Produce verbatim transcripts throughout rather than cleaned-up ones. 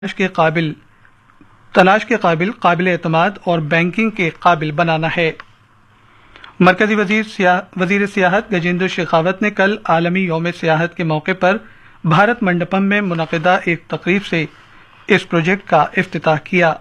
تلاش کے قابل تلاش کے قابل قابل اعتماد اور بینکنگ کے قابل بنانا ہے۔ مرکزی وزیر سیاح وزیر سیاحت گجیندر شیخاوت نے کل عالمی یوم سیاحت کے موقع پر بھارت منڈپم میں منعقدہ ایک تقریب سے اس پروجیکٹ کا افتتاح کیا۔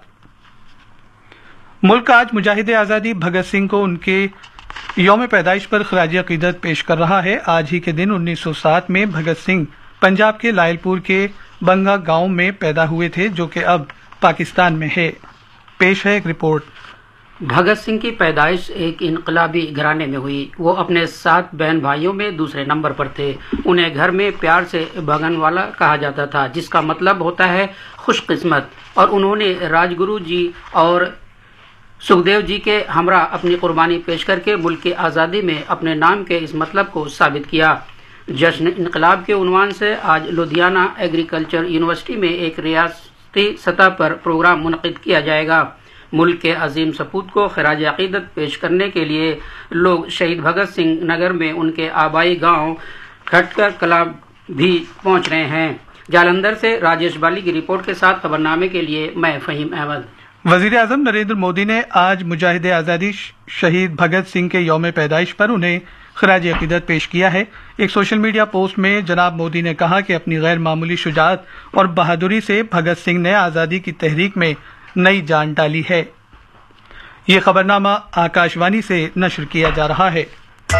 ملک آج مجاہد آزادی بھگت سنگھ کو ان کے یوم پیدائش پر خراج عقیدت پیش کر رہا ہے۔ آج ہی کے دن انیس سو سات میں بھگت سنگھ پنجاب کے لائل پور کے بنگا گاؤں میں پیدا ہوئے تھے، جو کہ اب پاکستان میں ہے۔ پیش ہے ایک رپورٹ۔ بھگت سنگھ کی پیدائش ایک انقلابی گھرانے میں ہوئی۔ وہ اپنے سات بہن بھائیوں میں دوسرے نمبر پر تھے۔ انہیں گھر میں پیار سے بھگن والا کہا جاتا تھا، جس کا مطلب ہوتا ہے خوش قسمت، اور انہوں نے راج گرو جی اور سکھدیو جی کے ہمراہ اپنی قربانی پیش کر کے ملک کی آزادی میں اپنے نام کے اس مطلب کو ثابت کیا۔ جشن انقلاب کے عنوان سے آج لدھیانہ ایگریکلچر یونیورسٹی میں ایک ریاستی سطح پر پروگرام منعقد کیا جائے گا۔ ملک کے عظیم سپوت کو خراج عقیدت پیش کرنے کے لیے لوگ شہید بھگت سنگھ نگر میں ان کے آبائی گاؤں کھٹکر کلا بھی پہنچ رہے ہیں۔ جالندھر سے راجیش بالی کی رپورٹ کے ساتھ خبرنامے کے لیے میں فہیم احمد۔ وزیر اعظم نریندر مودی نے آج مجاہد آزادی شہید بھگت سنگھ کے یوم پیدائش پر انہیں خراج عقیدت پیش کیا ہے۔ ایک سوشل میڈیا پوسٹ میں جناب مودی نے کہا کہ اپنی غیر معمولی شجاعت اور بہادری سے بھگت سنگھ نے آزادی کی تحریک میں نئی جان ڈالی ہے۔ یہ خبرنامہ آکاش وانی سے نشر کیا جا رہا ہے۔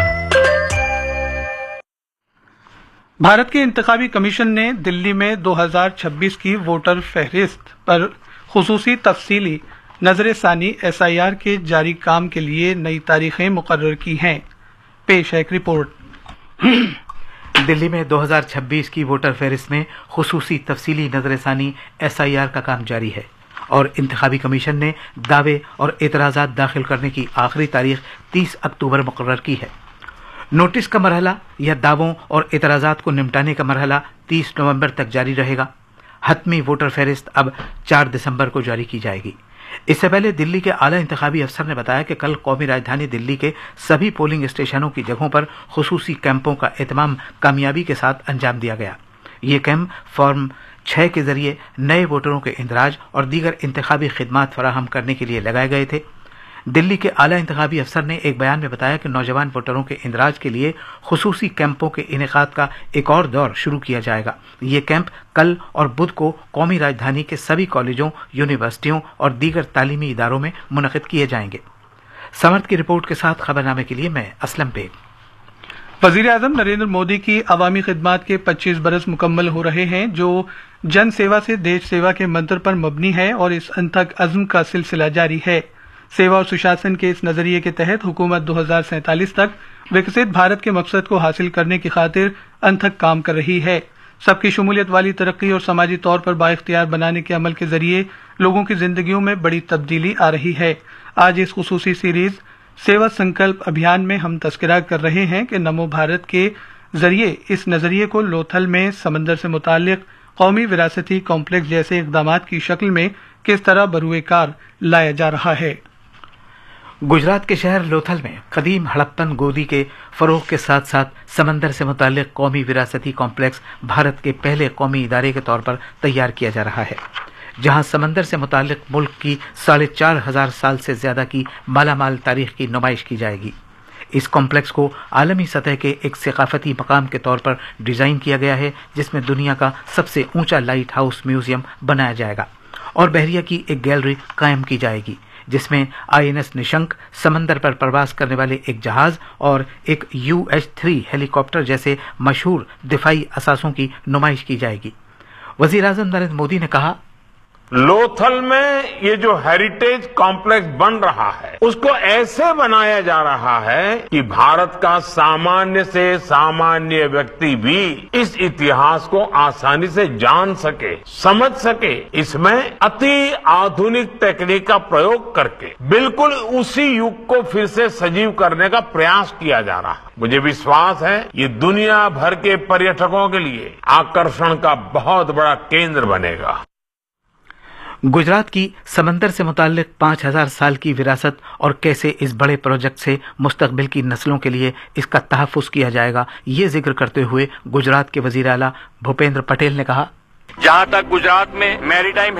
بھارت کے انتخابی کمیشن نے دلی میں دو ہزار چھبیس کی ووٹر فہرست پر خصوصی تفصیلی نظر ثانی ایس آئی آر کے جاری کام کے لیے نئی تاریخیں مقرر کی ہیں۔ پیش ہے ایک رپورٹ۔ دلی میں دو ہزار چھبیس کی ووٹر فہرست میں خصوصی تفصیلی نظر ثانی ایس آئی آر کا کام جاری ہے، اور انتخابی کمیشن نے دعوے اور اعتراضات داخل کرنے کی آخری تاریخ تیس اکتوبر مقرر کی ہے۔ نوٹس کا مرحلہ یا دعووں اور اعتراضات کو نمٹانے کا مرحلہ تیس نومبر تک جاری رہے گا۔ حتمی ووٹر فہرست اب چار دسمبر کو جاری کی جائے گی۔ اس سے پہلے دلی کے اعلیٰ انتخابی افسر نے بتایا کہ کل قومی راجدھانی دلی کے سبھی پولنگ اسٹیشنوں کی جگہوں پر خصوصی کیمپوں کا اہتمام کامیابی کے ساتھ انجام دیا گیا۔ یہ کیمپ فارم چھ کے ذریعے نئے ووٹروں کے اندراج اور دیگر انتخابی خدمات فراہم کرنے کے لیے لگائے گئے تھے۔ دلی کے اعلیٰ انتخابی افسر نے ایک بیان میں بتایا کہ نوجوان ووٹروں کے اندراج کے لیے خصوصی کیمپوں کے انعقاد کا ایک اور دور شروع کیا جائے گا۔ یہ کیمپ کل اور بدھ کو قومی راجدھانی کے سبھی کالجوں، یونیورسٹیوں اور دیگر تعلیمی اداروں میں منعقد کیے جائیں گے۔ سمرت کی رپورٹ کے ساتھ خبرنامے کے لیے میں اسلم بیگ۔ وزیر اعظم نریندر مودی کی عوامی خدمات کے پچیس برس مکمل ہو رہے ہیں، جو جن سیوا سے دیش سیوا کے منتر پر مبنی ہے، اور اس انتھک عزم کا سلسلہ جاری ہے۔ سیوا اور سشاسن کے اس نظریے کے تحت حکومت دو ہزار سینتالیس تک وکست بھارت کے مقصد کو حاصل کرنے کی خاطر انتھک کام کر رہی ہے۔ سب کی شمولیت والی ترقی اور سماجی طور پر بااختیار بنانے کے عمل کے ذریعے لوگوں کی زندگیوں میں بڑی تبدیلی آ رہی ہے۔ آج اس خصوصی سیریز سیوا سنکلپ ابھیان میں ہم تذکرہ کر رہے ہیں کہ نمو بھارت کے ذریعے اس نظریے کو لوتھل میں سمندر سے متعلق قومی وراثتی کمپلیکس جیسے اقدامات کی شکل میں کس طرح بروئے کار لایا جا رہا ہے۔ گجرات کے شہر لوتھل میں قدیم ہڑپن گودی کے فروغ کے ساتھ ساتھ سمندر سے متعلق قومی وراثتی کمپلیکس بھارت کے پہلے قومی ادارے کے طور پر تیار کیا جا رہا ہے، جہاں سمندر سے متعلق ملک کی ساڑھے چار ہزار سال سے زیادہ کی مالا مال تاریخ کی نمائش کی جائے گی۔ اس کمپلیکس کو عالمی سطح کے ایک ثقافتی مقام کے طور پر ڈیزائن کیا گیا ہے، جس میں دنیا کا سب سے اونچا لائٹ ہاؤس میوزیم بنایا جائے گا، اور بحریہ کی ایک گیلری قائم کی جائے گی، جس میں آئی این ایس نشنک، سمندر پر پرواز کرنے والے ایک جہاز اور ایک you H three Halley copter جیسے مشہور دفاعی اثاثوں کی نمائش کی جائے گی۔ وزیر اعظم نریندر مودی نے کہا، لوتھل میں یہ جو ہیریٹیج کمپلیکس بن رہا ہے، اس کو ایسے بنایا جا رہا ہے کہ بھارت کا سامانیہ سے سامانیہ ویکتی بھی اس اتہاس کو آسانی سے جان سکے، سمجھ سکے۔ اس میں اتی آدھونک تکنیک کا پریوگ کر کے بالکل اسی یگ کو پھر سے سجیو کرنے کا پریاس کیا جا رہا ہے۔ مجھے وشواس ہے یہ دنیا بھر کے پریٹکوں کے لیے آکرشن کا بہت بڑا کیندر بنے گا۔ گجرات کی سمندر سے متعلق پانچ ہزار سال کی وراثت اور کیسے اس بڑے پروجیکٹ سے مستقبل کی نسلوں کے لیے اس کا تحفظ کیا جائے گا، یہ ذکر کرتے ہوئے گجرات کے وزیر اعلیٰ بھوپیندر پٹیل نے کہا، जहां तक गुजरात में मैरीटाइम